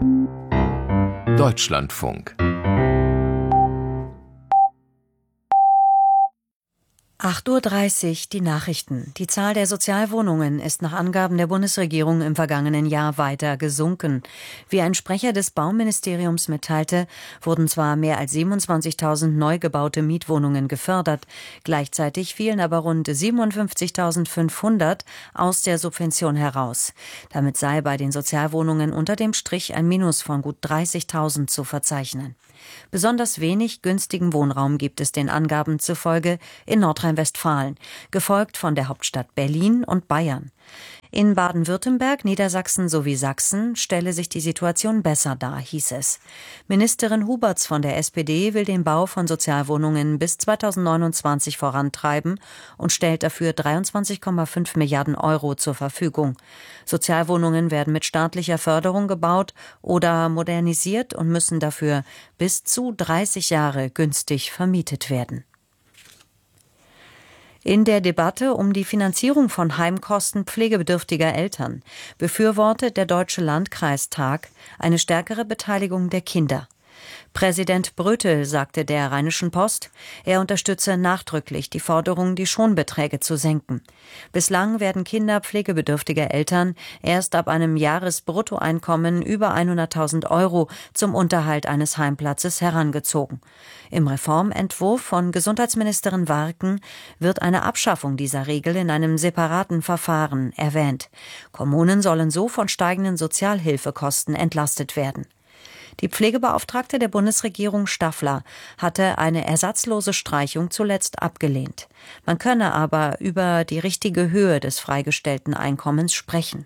Deutschlandfunk. 8:30 Uhr, die Nachrichten. Die Zahl der Sozialwohnungen ist nach Angaben der Bundesregierung im vergangenen Jahr weiter gesunken. Wie ein Sprecher des Bauministeriums mitteilte, wurden zwar mehr als 27.000 neu gebaute Mietwohnungen gefördert, gleichzeitig fielen aber rund 57.500 aus der Subvention heraus. Damit sei bei den Sozialwohnungen unter dem Strich ein Minus von gut 30.000 zu verzeichnen. Besonders wenig günstigen Wohnraum gibt es den Angaben zufolge in Nordrhein-Westfalen, gefolgt von der Hauptstadt Berlin und Bayern. In Baden-Württemberg, Niedersachsen sowie Sachsen stelle sich die Situation besser dar, hieß es. Ministerin Huberts von der SPD will den Bau von Sozialwohnungen bis 2029 vorantreiben und stellt dafür 23,5 Milliarden Euro zur Verfügung. Sozialwohnungen werden mit staatlicher Förderung gebaut oder modernisiert und müssen dafür bis zu 30 Jahre günstig vermietet werden. In der Debatte um die Finanzierung von Heimkosten pflegebedürftiger Eltern befürwortet der Deutsche Landkreistag eine stärkere Beteiligung der Kinder. Präsident Brötel sagte der Rheinischen Post, er unterstütze nachdrücklich die Forderung, die Schonbeträge zu senken. Bislang werden Kinder pflegebedürftiger Eltern erst ab einem Jahresbruttoeinkommen über 100.000 Euro zum Unterhalt eines Heimplatzes herangezogen. Im Reformentwurf von Gesundheitsministerin Warken wird eine Abschaffung dieser Regel in einem separaten Verfahren erwähnt. Kommunen sollen so von steigenden Sozialhilfekosten entlastet werden. Die Pflegebeauftragte der Bundesregierung Staffler hatte eine ersatzlose Streichung zuletzt abgelehnt. Man könne aber über die richtige Höhe des freigestellten Einkommens sprechen.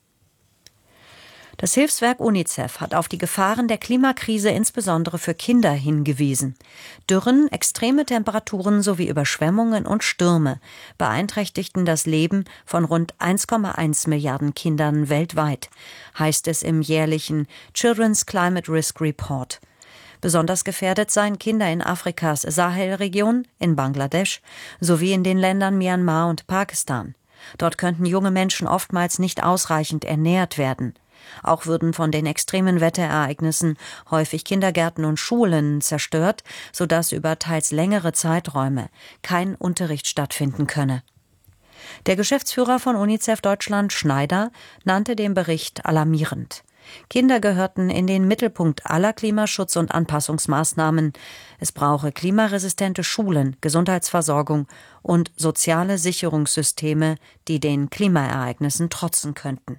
Das Hilfswerk UNICEF hat auf die Gefahren der Klimakrise insbesondere für Kinder hingewiesen. Dürren, extreme Temperaturen sowie Überschwemmungen und Stürme beeinträchtigten das Leben von rund 1,1 Milliarden Kindern weltweit, heißt es im jährlichen Children's Climate Risk Report. Besonders gefährdet seien Kinder in Afrikas Sahelregion, in Bangladesch sowie in den Ländern Myanmar und Pakistan. Dort könnten junge Menschen oftmals nicht ausreichend ernährt werden. Auch würden von den extremen Wetterereignissen häufig Kindergärten und Schulen zerstört, sodass über teils längere Zeiträume kein Unterricht stattfinden könne. Der Geschäftsführer von UNICEF Deutschland, Schneider, nannte den Bericht alarmierend. Kinder gehörten in den Mittelpunkt aller Klimaschutz- und Anpassungsmaßnahmen. Es brauche klimaresistente Schulen, Gesundheitsversorgung und soziale Sicherungssysteme, die den Klimaereignissen trotzen könnten.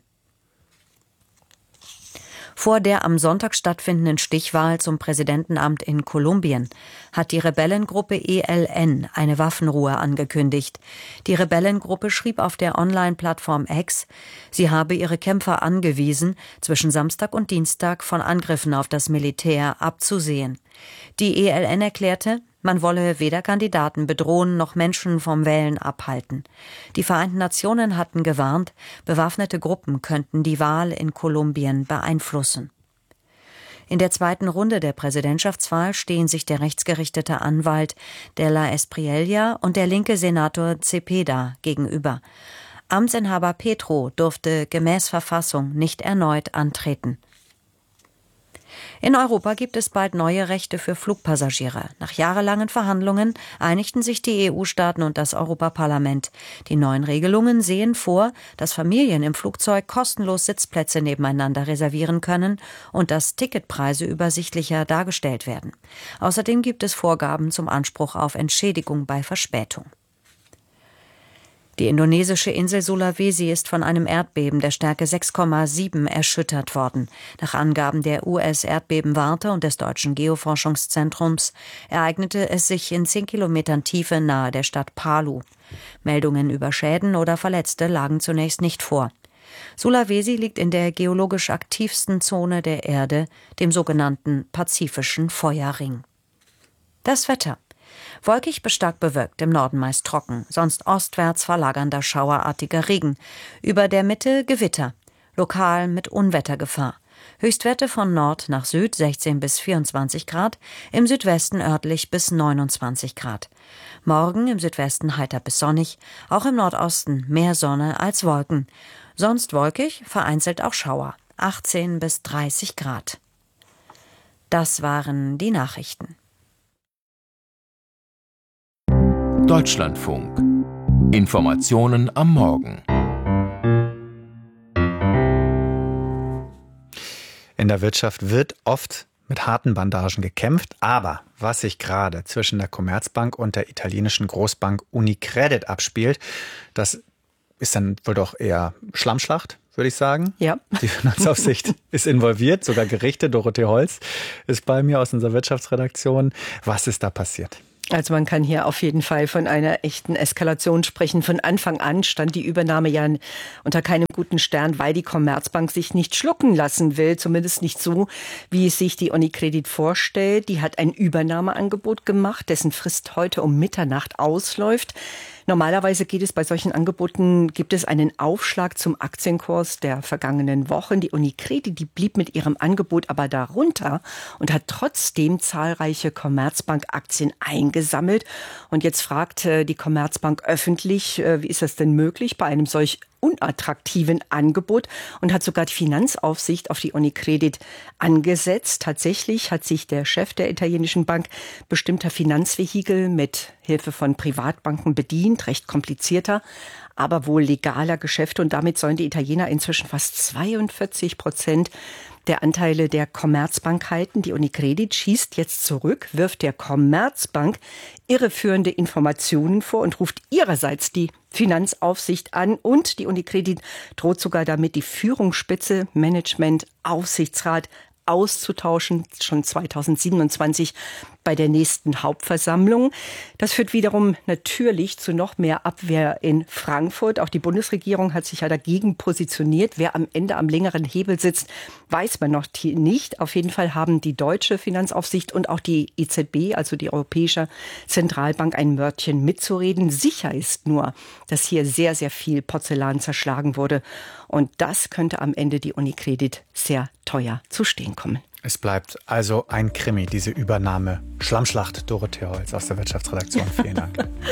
Vor der am Sonntag stattfindenden Stichwahl zum Präsidentenamt in Kolumbien hat die Rebellengruppe ELN eine Waffenruhe angekündigt. Die Rebellengruppe schrieb auf der Online-Plattform X, sie habe ihre Kämpfer angewiesen, zwischen Samstag und Dienstag von Angriffen auf das Militär abzusehen. Die ELN erklärte, man wolle weder Kandidaten bedrohen noch Menschen vom Wählen abhalten. Die Vereinten Nationen hatten gewarnt, bewaffnete Gruppen könnten die Wahl in Kolumbien beeinflussen. In der zweiten Runde der Präsidentschaftswahl stehen sich der rechtsgerichtete Anwalt de la Espriella und der linke Senator Cepeda gegenüber. Amtsinhaber Petro durfte gemäß Verfassung nicht erneut antreten. In Europa gibt es bald neue Rechte für Flugpassagiere. Nach jahrelangen Verhandlungen einigten sich die EU-Staaten und das Europaparlament. Die neuen Regelungen sehen vor, dass Familien im Flugzeug kostenlos Sitzplätze nebeneinander reservieren können und dass Ticketpreise übersichtlicher dargestellt werden. Außerdem gibt es Vorgaben zum Anspruch auf Entschädigung bei Verspätung. Die indonesische Insel Sulawesi ist von einem Erdbeben der Stärke 6,7 erschüttert worden. Nach Angaben der US-Erdbebenwarte und des Deutschen Geoforschungszentrums ereignete es sich in 10 Kilometern Tiefe nahe der Stadt Palu. Meldungen über Schäden oder Verletzte lagen zunächst nicht vor. Sulawesi liegt in der geologisch aktivsten Zone der Erde, dem sogenannten Pazifischen Feuerring. Das Wetter. Wolkig bis stark bewölkt, im Norden meist trocken, sonst ostwärts verlagernder schauerartiger Regen. Über der Mitte Gewitter, lokal mit Unwettergefahr. Höchstwerte von Nord nach Süd 16 bis 24 Grad, im Südwesten örtlich bis 29 Grad. Morgen im Südwesten heiter bis sonnig, auch im Nordosten mehr Sonne als Wolken. Sonst wolkig, vereinzelt auch Schauer. 18 bis 30 Grad. Das waren die Nachrichten. Deutschlandfunk. Informationen am Morgen. In der Wirtschaft wird oft mit harten Bandagen gekämpft, aber was sich gerade zwischen der Commerzbank und der italienischen Großbank Unicredit abspielt, das ist dann wohl doch eher Schlammschlacht, würde ich sagen. Ja. Die Finanzaufsicht ist involviert, sogar Gerichte. Dorothee Holz ist bei mir aus unserer Wirtschaftsredaktion. Was ist da passiert? Also man kann hier auf jeden Fall von einer echten Eskalation sprechen. Von Anfang an stand die Übernahme ja unter keinem guten Stern, weil die Commerzbank sich nicht schlucken lassen will, zumindest nicht so, wie es sich die Unicredit vorstellt. Die hat ein Übernahmeangebot gemacht, dessen Frist heute um Mitternacht ausläuft. Normalerweise gibt es einen Aufschlag zum Aktienkurs der vergangenen Wochen. Die Unicredit, die blieb mit ihrem Angebot aber darunter und hat trotzdem zahlreiche Commerzbank-Aktien eingesammelt. Und jetzt fragt die Commerzbank öffentlich, wie ist das denn möglich bei einem solch unattraktiven Angebot, und hat sogar die Finanzaufsicht auf die Unicredit angesetzt. Tatsächlich hat sich der Chef der italienischen Bank bestimmter Finanzvehikel mit Hilfe von Privatbanken bedient, recht komplizierter, aber wohl legaler Geschäfte, und damit sollen die Italiener inzwischen fast 42% der Anteile der Commerzbank halten. Die Unicredit schießt jetzt zurück, wirft der Commerzbank irreführende Informationen vor und ruft ihrerseits die Finanzaufsicht an, und die Unicredit droht sogar damit, die Führungsspitze, Management, Aufsichtsrat auszutauschen, schon 2027 bei der nächsten Hauptversammlung. Das führt wiederum natürlich zu noch mehr Abwehr in Frankfurt. Auch die Bundesregierung hat sich ja dagegen positioniert. Wer am Ende am längeren Hebel sitzt, weiß man noch nicht. Auf jeden Fall haben die deutsche Finanzaufsicht und auch die EZB, also die Europäische Zentralbank, ein Wörtchen mitzureden. Sicher ist nur, dass hier sehr, sehr viel Porzellan zerschlagen wurde. Und das könnte am Ende die Unicredit sehr teuer zu stehen kommen. Es bleibt also ein Krimi, diese Übernahme. Schlammschlacht, Dorothee Holz aus der Wirtschaftsredaktion. Vielen Dank.